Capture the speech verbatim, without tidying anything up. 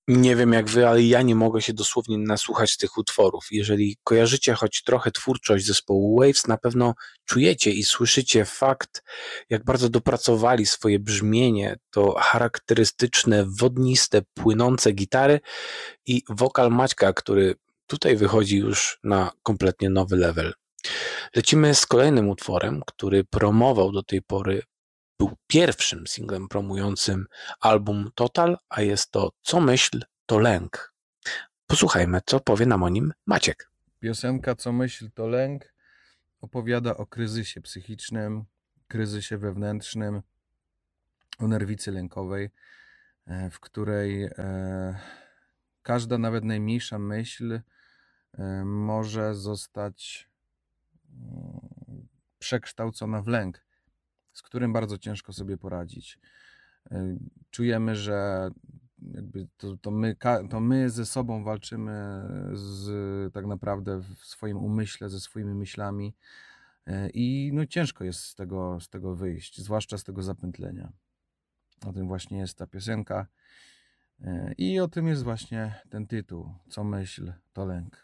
Nie wiem jak wy, ale ja nie mogę się dosłownie nasłuchać tych utworów. Jeżeli kojarzycie choć trochę twórczość zespołu Waves, na pewno czujecie i słyszycie fakt, jak bardzo dopracowali swoje brzmienie, to charakterystyczne, wodniste, płynące gitary i wokal Maćka, który tutaj wychodzi już na kompletnie nowy level. Lecimy z kolejnym utworem, który promował do tej pory, był pierwszym singlem promującym album Total, a jest to Co myśl, to lęk. Posłuchajmy, co powie nam o nim Maciek. Piosenka Co myśl, to lęk opowiada o kryzysie psychicznym, kryzysie wewnętrznym, o nerwicy lękowej, w której każda, nawet najmniejsza myśl może zostać przekształcona w lęk, z którym bardzo ciężko sobie poradzić. Czujemy, że jakby to, to, my, to my ze sobą walczymy z, tak naprawdę w swoim umyśle, ze swoimi myślami i no ciężko jest z tego, z tego wyjść, zwłaszcza z tego zapętlenia. O tym właśnie jest ta piosenka i o tym jest właśnie ten tytuł. Co myśl, to lęk.